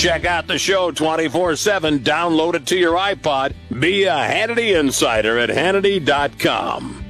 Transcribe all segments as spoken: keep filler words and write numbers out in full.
Check out the show twenty-four seven. Download it to your iPod. Be a Hannity Insider at Hannity dot com.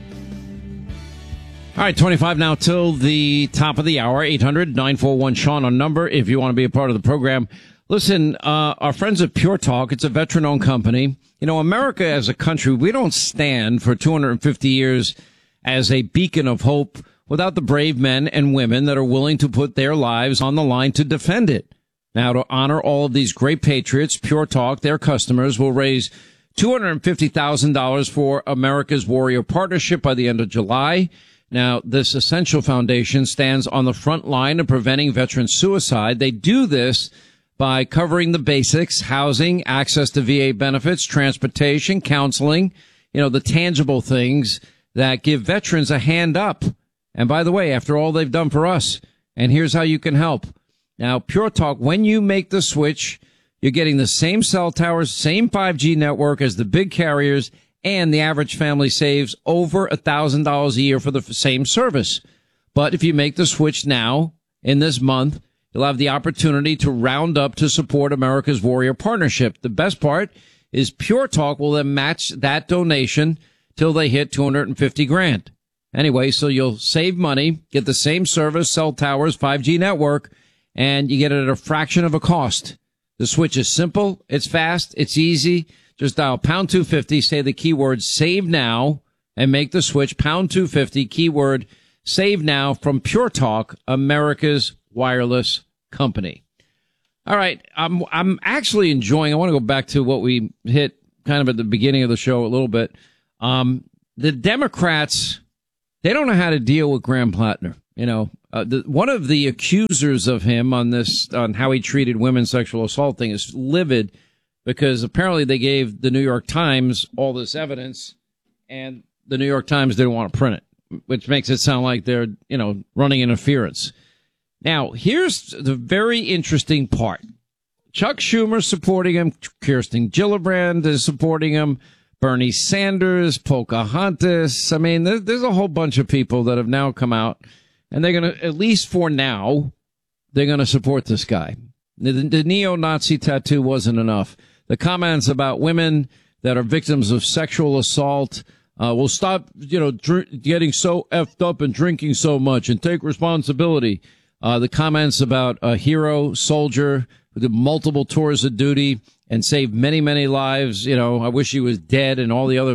All right, twenty-five now till the top of the hour. eight hundred nine four one Sean on number if you want to be a part of the program. Listen, uh, our friends at Pure Talk, it's a veteran-owned company. You know, America as a country, we don't stand for two hundred fifty years as a beacon of hope without the brave men and women that are willing to put their lives on the line to defend it. Now, to honor all of these great patriots, Pure Talk, their customers, will raise two hundred fifty thousand dollars for America's Warrior Partnership by the end of July. Now, this essential foundation stands on the front line of preventing veteran suicide. They do this by covering the basics: housing, access to V A benefits, transportation, counseling, you know, the tangible things that give veterans a hand up. And by the way, after all they've done for us, and here's how you can help. Now, Pure Talk, when you make the switch, you're getting the same cell towers, same five G network as the big carriers, and the average family saves over one thousand dollars a year for the same service. But if you make the switch now, in this month, you'll have the opportunity to round up to support America's Warrior Partnership. The best part is Pure Talk will then match that donation till they hit two hundred fifty grand. Anyway, so you'll save money, get the same service, cell towers, five G network, and you get it at a fraction of a cost. The switch is simple, it's fast, it's easy. Just dial pound two fifty, say the keyword save now, and make the switch. Pound two fifty, keyword save now from Pure Talk, America's wireless company. All right, I'm I'm actually enjoying, I want to go back to what we hit kind of at the beginning of the show a little bit. Um, the Democrats, they don't know how to deal with Graham Plattner. You know, uh, the, one of the accusers of him on this, on how he treated women sexual assault thing is livid because apparently they gave the New York Times all this evidence and the New York Times didn't want to print it, which makes it sound like they're, you know, running interference. Now, here's the very interesting part. Chuck Schumer supporting him. Kirsten Gillibrand is supporting him. Bernie Sanders, Pocahontas. I mean, there, there's a whole bunch of people that have now come out. And they're going to, at least for now, they're going to support this guy. The, the neo-Nazi tattoo wasn't enough. The comments about women that are victims of sexual assault uh, will stop, you know, dr- getting so effed up and drinking so much and take responsibility. Uh, the comments about a hero soldier who did multiple tours of duty and saved many, many lives. You know, I wish he was dead, and all the other,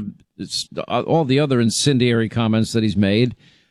all the other incendiary comments that he's made.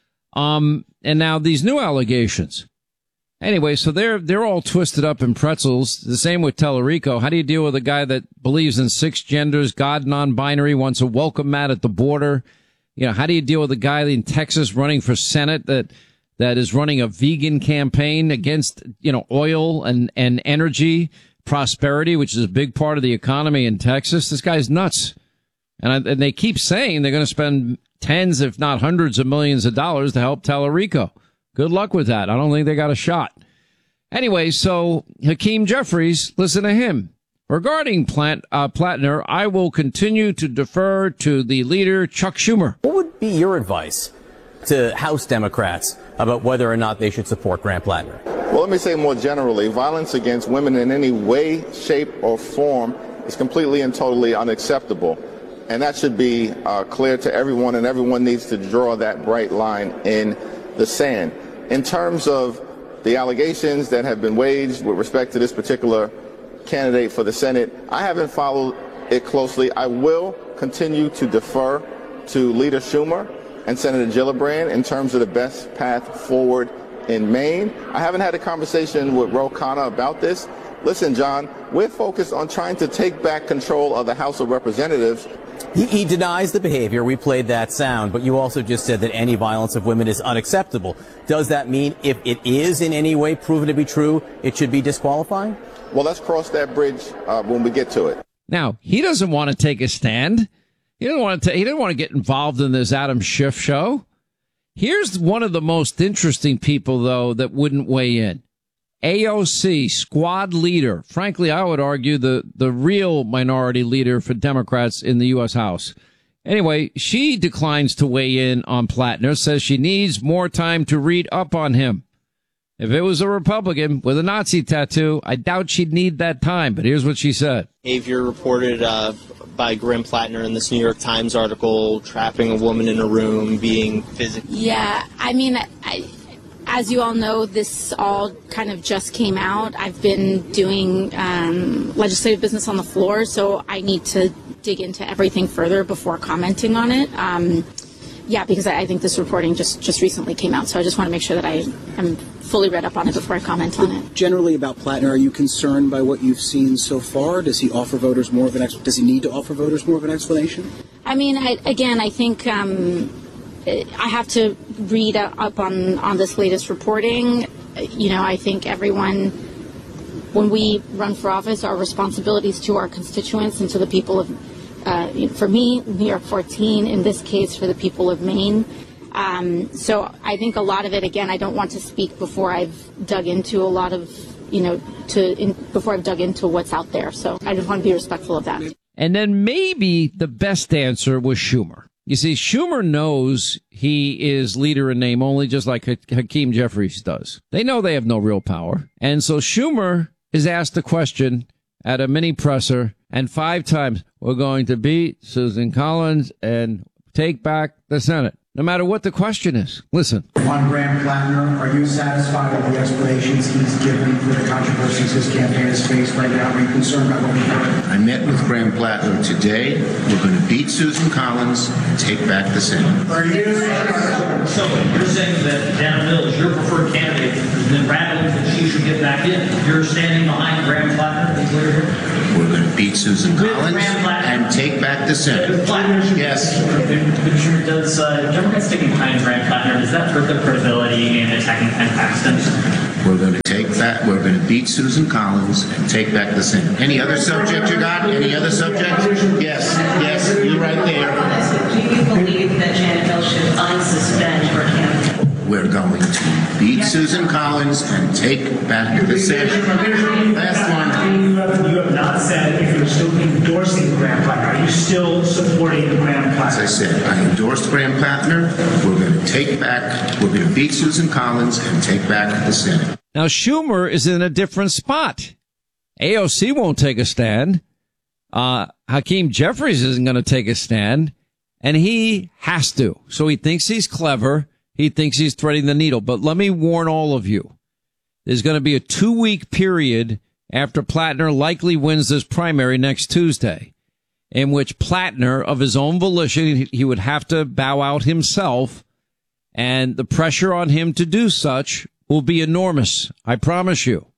Um, and now these new allegations. Anyway, so they're, they're all twisted up in pretzels. The same with Tellerico. How do you deal with a guy that believes in six genders, God non-binary, wants a welcome mat at the border? You know, how do you deal with a guy in Texas running for Senate that, that is running a vegan campaign against, you know, oil and, and energy prosperity, which is a big part of the economy in Texas? This guy's nuts. And, I, and they keep saying they're going to spend tens, if not hundreds of millions of dollars to help Tellerico. Good luck with that. I don't think they got a shot. Anyway, so Hakeem Jeffries, listen to him. Regarding Plant, uh, Plattner, I will continue to defer to the leader, Chuck Schumer. What would be your advice to House Democrats about whether or not they should support Graham Plattner? Well, let me say more generally, violence against women in any way, shape, or form is completely and totally unacceptable. And that should be uh, clear to everyone, and everyone needs to draw that bright line in the sand. In terms of the allegations that have been waged with respect to this particular candidate for the Senate, I haven't followed it closely. I will continue to defer to Leader Schumer and Senator Gillibrand in terms of the best path forward in Maine. I haven't had a conversation with Ro Khanna about this. Listen, John, we're focused on trying to take back control of the House of Representatives. He, he denies the behavior. We played that sound, but you also just said that any violence of women is unacceptable. Does that mean if it is in any way proven to be true, it should be disqualifying? Well, let's cross that bridge uh, when we get to it. Now, he doesn't want to take a stand. He doesn't want to. He doesn't want to get involved in this Adam Schiff show. Here's one of the most interesting people, though, that wouldn't weigh in. A O C, squad leader. Frankly, I would argue the, the real minority leader for Democrats in the U S House. Anyway, she declines to weigh in on Plattner, says she needs more time to read up on him. If it was a Republican with a Nazi tattoo, I doubt she'd need that time. But here's what she said. Behavior reported uh, by Graham Plattner in this New York Times article, trapping a woman in a room, being physically... Yeah, I mean, I, as you all know, this all kind of just came out. I've been doing um, legislative business on the floor, so I need to dig into everything further before commenting on it. Um, yeah, because I, I think this reporting just, just recently came out, so I just want to make sure that I am fully read up on it before I comment on it. Generally about Plattner, are you concerned by what you've seen so far? Does he offer voters more of an ex- does he need to offer voters more of an explanation? I mean, I, again, I think um, I have to read up on, on this latest reporting. You know, I think everyone, when we run for office, our responsibilities to our constituents and to the people of, uh, for me, New York fourteen, in this case, for the people of Maine. Um, so I think a lot of it, again, I don't want to speak before I've dug into a lot of, you know, to in, before I've dug into what's out there. So I just want to be respectful of that. And then maybe the best answer was Schumer. You see, Schumer knows he is leader in name only, just like Hakeem Jeffries does. They know they have no real power. And so Schumer is asked a question at a mini presser, and five times, we're going to beat Susan Collins and take back the Senate. No matter what the question is. Listen. On Graham Plattner, are you satisfied with the explanations he's given for the controversies his campaign has faced right now? Are you concerned about what we've heard? I met with Graham Plattner today. We're going to beat Susan Collins and take back the Senate. Are you? So you're saying that Dana Mills, your preferred candidate, has been rattling that she should get back in. You're standing behind Graham Plattner? We're going to beat Susan Collins and take back the Senate. Yes. Commissioner, does uh, Democrats sticking behind Graham Plattner, does that hurt their credibility in attacking Ken Paxton? We're going to take that. We're going to beat Susan Collins and take back the Senate. Any other subject you got? Any other subject? Yes. Yes. You're right there. Do you believe that Janet Mills should unsuspend her candidate? We're going to beat Susan Collins and take back the Senate. Last one. You have, you have not said if you're still endorsing Graham Plattner. Are you still supporting Graham Plattner? As I said, I endorsed Graham Plattner. We're going to take back, we're going to beat Susan Collins and take back the Senate. Now, Schumer is in a different spot. A O C won't take a stand. Uh, Hakeem Jeffries isn't going to take a stand. And he has to. So he thinks he's clever. He thinks he's threading the needle. But let me warn all of you. There's going to be a two-week period after Plattner likely wins this primary next Tuesday, in which Plattner, of his own volition, he would have to bow out himself, and the pressure on him to do such will be enormous. I promise you.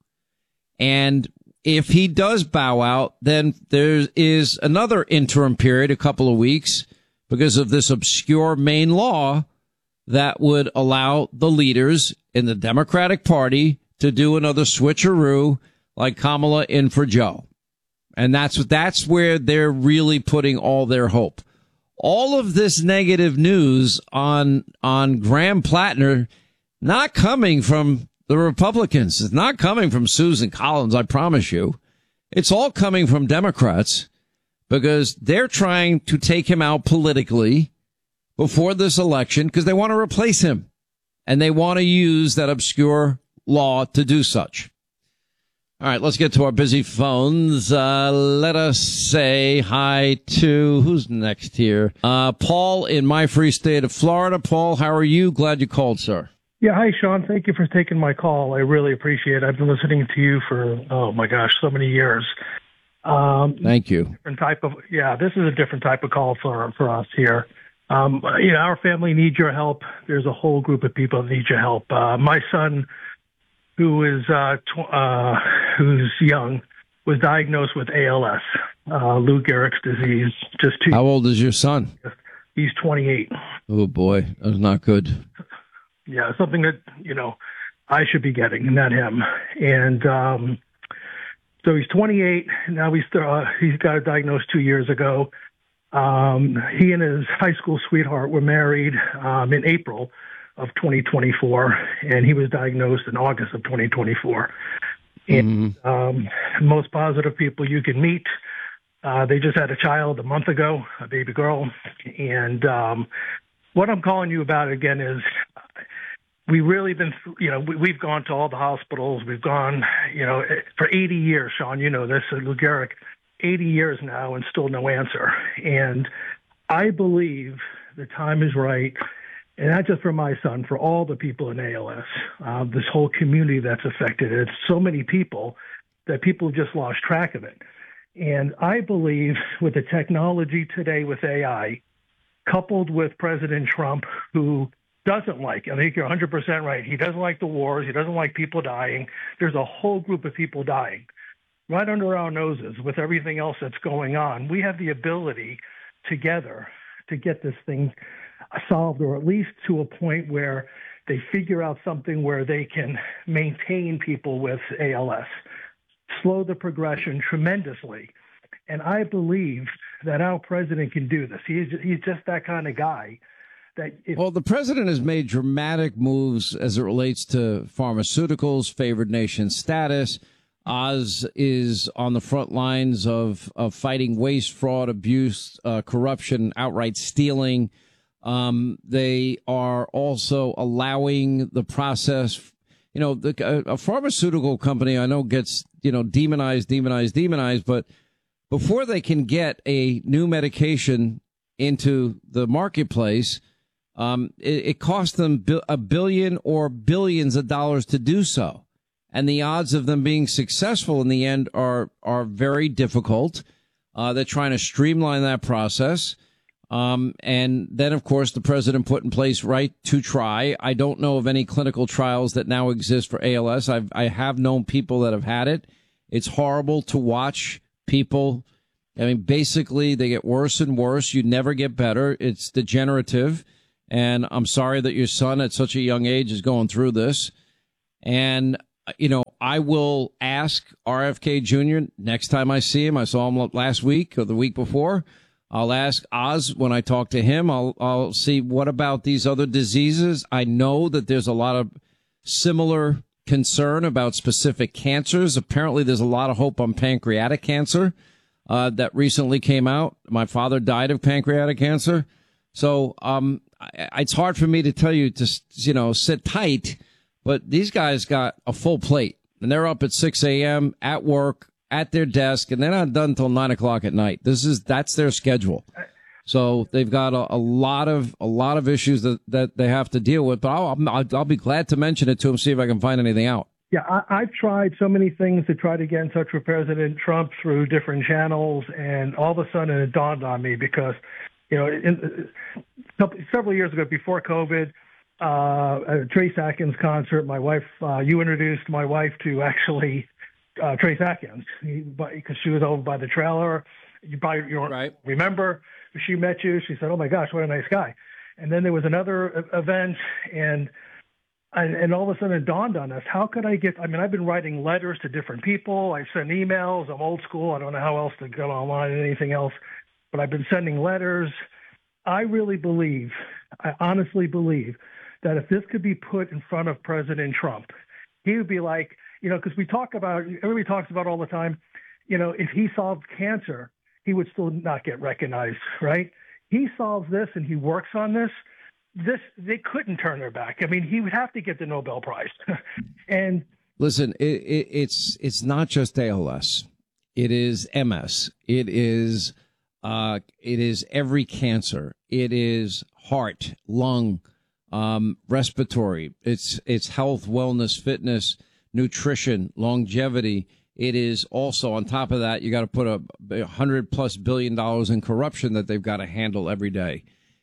And if he does bow out, then there is another interim period, a couple of weeks, because of this obscure Maine law that would allow the leaders in the Democratic Party to do another switcheroo like Kamala in for Joe. And that's that's where they're really putting all their hope. All of this negative news on on Graham Plattner not coming from the Republicans. It's not coming from Susan Collins, I promise you. It's all coming from Democrats because they're trying to take him out politically before this election because they want to replace him, and they want to use that obscure law to do such. All right, let's get to our busy phones. Uh, let us say hi to, who's next here? Uh, Paul in my free state of Florida. Paul, how are you? Glad you called, sir. Yeah, hi, Sean. Thank you for taking my call. I really appreciate it. I've been listening to you for, oh my gosh, so many years. Um, Thank you. Different type of, yeah, this is a different type of call for, for us here. Um, you know, our family needs your help. There's a whole group of people that need your help. Uh, my son, who is, uh, tw- uh, who's young, was diagnosed with A L S, uh, Lou Gehrig's disease. Just two. How old is your son? He's twenty-eight. Oh boy, that's not good. Yeah, something that, you know, I should be getting, not him. And, um, so he's twenty-eight. Now he's, uh, he's got diagnosed two years ago. Um, he and his high school sweetheart were married, um, in April of twenty twenty-four, and he was diagnosed in August of twenty twenty-four. And, mm-hmm. um, most positive people you can meet. Uh, they just had a child a month ago, a baby girl. And, um, what I'm calling you about again is, we really been, you know, we, we've gone to all the hospitals. We've gone, you know, for eighty years, Sean, you know this, Lou Gehrig, eighty years now and still no answer. And I believe the time is right, and not just for my son, for all the people in A L S, uh, this whole community that's affected. It's so many people that people just lost track of it. And I believe with the technology today with A I, coupled with President Trump, who doesn't like, I think you're one hundred percent right, he doesn't like the wars, he doesn't like people dying. There's a whole group of people dying right under our noses with everything else that's going on. We have the ability together to get this thing solved, or at least to a point where they figure out something where they can maintain people with A L S, slow the progression tremendously. And I believe that our president can do this. He's, he's just that kind of guy. That if- well, the president has made dramatic moves as it relates to pharmaceuticals, favored nation status. Oz is on the front lines of, of fighting waste, fraud, abuse, uh, corruption, outright stealing. Um, they are also allowing the process. You know, the, a, a pharmaceutical company I know gets, you know, demonized, demonized, demonized. But before they can get a new medication into the marketplace, um, it, it costs them a billion or billions of dollars to do so. And the odds of them being successful in the end are are very difficult. Uh, they're trying to streamline that process. Um, and then, of course, the president put in place Right to Try. I don't know of any clinical trials that now exist for A L S. I've, I have known people that have had it. It's horrible to watch people. I mean, basically, they get worse and worse. You never get better. It's degenerative. And I'm sorry that your son at such a young age is going through this. And you know, I will ask R F K Junior next time I see him. I saw him last week or the week before. I'll ask Oz when I talk to him. I'll, I'll see what about these other diseases. I know that there's a lot of similar concern about specific cancers. Apparently, there's a lot of hope on pancreatic cancer uh, that recently came out. My father died of pancreatic cancer. So um, it's hard for me to tell you to, you know, sit tight. But these guys got a full plate, and they're up at six a.m. at work, at their desk, and they're not done until nine o'clock at night. This is that's their schedule. So they've got a, a lot of a lot of issues that, that they have to deal with. But I'll, I'll I'll be glad to mention it to them, see if I can find anything out. Yeah, I, I've tried so many things to try to get in touch with President Trump through different channels, and all of a sudden it dawned on me because, you know, in, several years ago before COVID. Uh, a Trace Atkins concert. My wife, uh, you introduced my wife to actually uh, Trace Atkins because she was over by the trailer. You probably you don't right. remember. She met you. She said, "Oh my gosh, what a nice guy." And then there was another event, and and, and all of a sudden it dawned on us: how could I get? I mean, I've been writing letters to different people. I send emails. I'm old school. I don't know how else to go online and anything else, but I've been sending letters. I really believe, I honestly believe, that if this could be put in front of President Trump, he would be like, you know, because we talk about, everybody talks about all the time, you know, if he solved cancer, he would still not get recognized, right? He solves this and he works on this. This, they couldn't turn their back. I mean, he would have to get the Nobel Prize. And listen, it, it, it's it's not just A L S. It is M S. It is uh, it is every cancer. It is heart, lung, Um, respiratory, it's it's health, wellness, fitness, nutrition, longevity. It is also, on top of that, you got to put a, a hundred plus billion dollars in corruption that they've got to handle every day.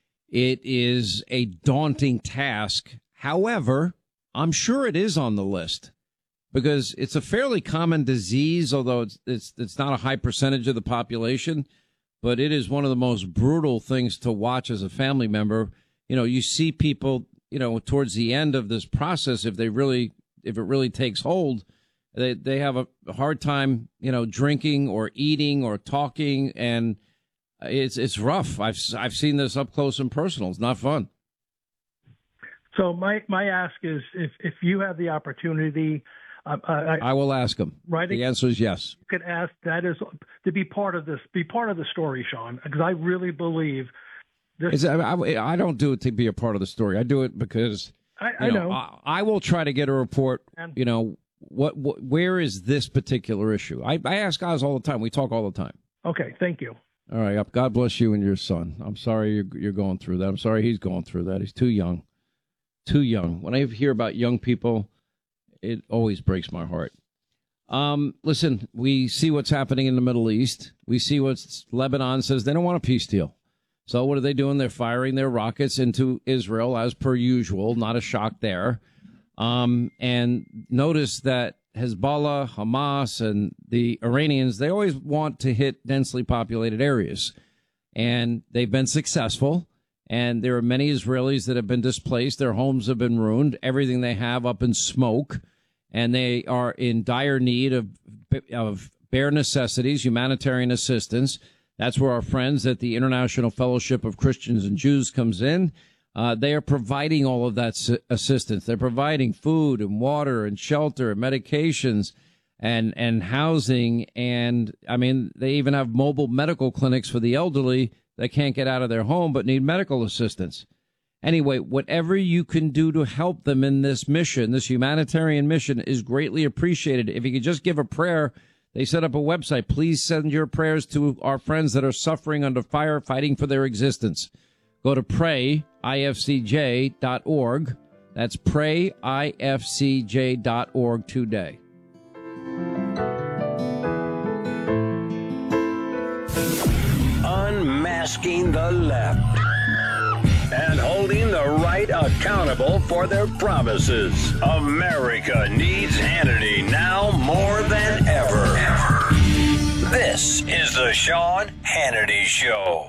It is a daunting task. However, I'm sure it is on the list because it's a fairly common disease, although it's it's it's not a high percentage of the population, but it is one of the most brutal things to watch as a family member. You know, you see people, you know, towards the end of this process, if they really, if it really takes hold, they they have a hard time, you know, drinking or eating or talking, and it's it's rough. I've I've seen this up close and personal. It's not fun. So my my ask is, if if you have the opportunity, uh, I, I will ask them. Right. The answer is yes. You could ask that is to be part of this, be part of the story, Sean, because I really believe. It's, I, I don't do it to be a part of the story. I do it because I, you I know, know. I, I will try to get a report. You know, what, what where is this particular issue? I, I ask guys all the time. We talk all the time. Okay, thank you. All right. God bless you and your son. I'm sorry you're, you're going through that. I'm sorry he's going through that. He's too young. Too young. When I hear about young people, it always breaks my heart. Um, listen, we see what's happening in the Middle East. We see what Lebanon says. They don't want a peace deal. So what are they doing? They're firing their rockets into Israel as per usual. Not a shock there. Um, and notice that Hezbollah, Hamas, and the Iranians, they always want to hit densely populated areas. And they've been successful. And there are many Israelis that have been displaced. Their homes have been ruined. Everything they have up in smoke. And they are in dire need of, of bare necessities, humanitarian assistance. That's where our friends at the International Fellowship of Christians and Jews comes in. Uh, they are providing all of that su- assistance. They're providing food and water and shelter and medications and, and housing. And, I mean, they even have mobile medical clinics for the elderly that can't get out of their home but need medical assistance. Anyway, whatever you can do to help them in this mission, this humanitarian mission, is greatly appreciated. If you could just give a prayer, they set up a website. Please send your prayers to our friends that are suffering under fire, fighting for their existence. Go to pray I F C J dot org. That's pray I F C J dot org today. Unmasking the left and holding the right accountable for their promises. America needs Hannity now more than ever. This is the Sean Hannity Show.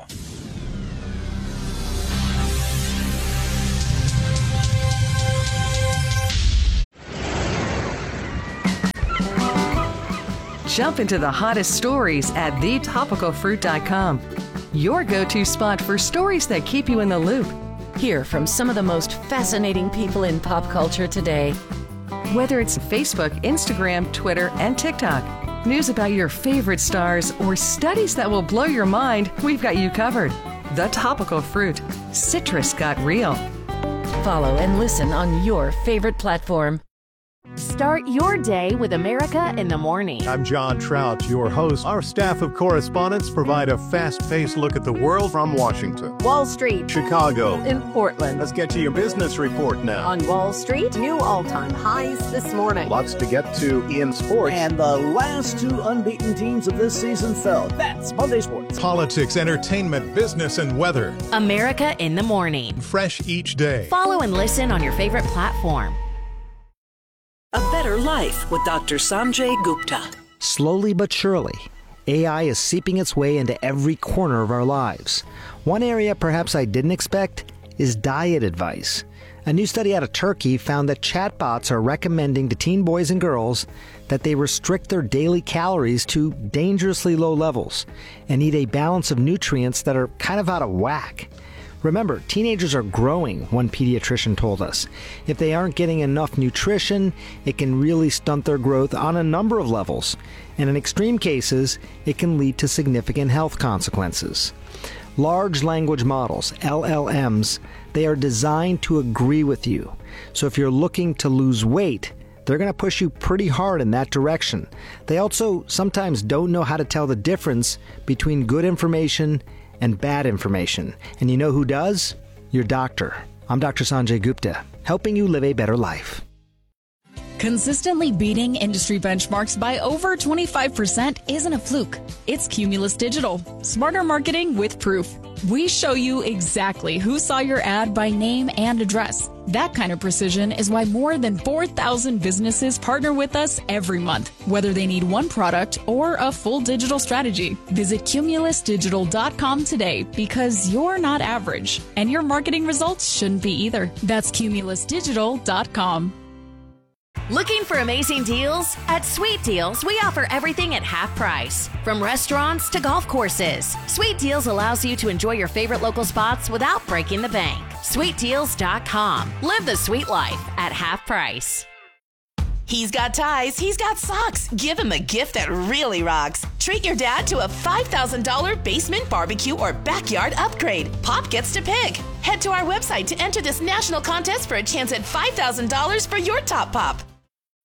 Jump into the hottest stories at the topical fruit dot com. Your go-to spot for stories that keep you in the loop. Hear from some of the most fascinating people in pop culture today. Whether it's Facebook, Instagram, Twitter, and TikTok, news about your favorite stars, or studies that will blow your mind, we've got you covered. The Topical Fruit. Citrus got real. Follow and listen on your favorite platform. Start your day with America in the Morning. I'm John Trout, your host. Our staff of correspondents provide a fast-paced look at the world from Washington, Wall Street, Chicago, in Portland. Let's get to your business report now. On Wall Street, new all-time highs this morning. Lots to get to in sports. And the last two unbeaten teams of this season fell. That's Monday Sports. Politics, entertainment, business, and weather. America in the Morning. Fresh each day. Follow and listen on your favorite platform. A Better Life with Doctor Sanjay Gupta. Slowly but surely, A I is seeping its way into every corner of our lives. One area perhaps I didn't expect is diet advice. A new study out of Turkey found that chatbots are recommending to teen boys and girls that they restrict their daily calories to dangerously low levels and eat a balance of nutrients that are kind of out of whack. Remember, teenagers are growing, one pediatrician told us. If they aren't getting enough nutrition, it can really stunt their growth on a number of levels. And in extreme cases, it can lead to significant health consequences. Large language models, L L Ms, they are designed to agree with you. So if you're looking to lose weight, they're going to push you pretty hard in that direction. They also sometimes don't know how to tell the difference between good information and bad information. And you know who does? Your doctor. I'm Doctor Sanjay Gupta, helping you live a better life. Consistently beating industry benchmarks by over twenty-five percent isn't a fluke. It's Cumulus Digital. Smarter marketing with proof. We show you exactly who saw your ad by name and address. That kind of precision is why more than four thousand businesses partner with us every month, whether they need one product or a full digital strategy. Visit Cumulus Digital dot com today because you're not average, and your marketing results shouldn't be either. That's Cumulus Digital dot com. Looking for amazing deals? At Sweet Deals, we offer everything at half price. From restaurants to golf courses, Sweet Deals allows you to enjoy your favorite local spots without breaking the bank. Sweet Deals dot com. Live the sweet life at half price. He's got ties, he's got socks. Give him a gift that really rocks. Treat your dad to a five thousand dollars basement, barbecue, or backyard upgrade. Pop gets to pick. Head to our website to enter this national contest for a chance at five thousand dollars for your top pop.